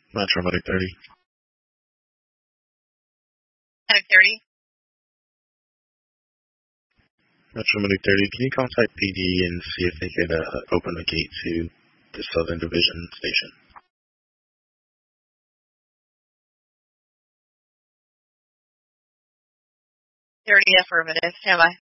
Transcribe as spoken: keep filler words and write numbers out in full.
Metro Medic thirty. Medic thirty. Metro Medic thirty, can you contact P D and see if they could uh, open the gate to the Southern Division station? thirty affirmative. Stand by.